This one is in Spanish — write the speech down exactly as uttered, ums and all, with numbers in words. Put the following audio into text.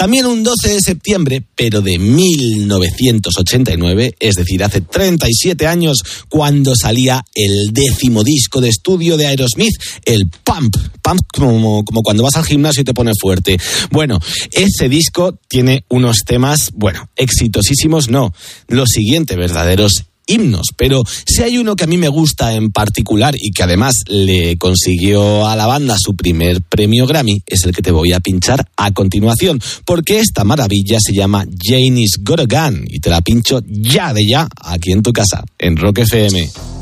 También un doce de septiembre, pero de mil novecientos ochenta y nueve, es decir, hace treinta y siete años, cuando salía el décimo disco de estudio de Aerosmith, el Pump. Pump como, como cuando vas al gimnasio y te pones fuerte. Bueno, ese disco tiene unos temas, bueno, exitosísimos, no, lo siguiente, verdaderos himnos, pero si hay uno que a mí me gusta en particular y que además le consiguió a la banda su primer premio Grammy, es el que te voy a pinchar a continuación, porque esta maravilla se llama Janie's Got a Gun y te la pincho ya de ya aquí en tu casa, en Rock F M.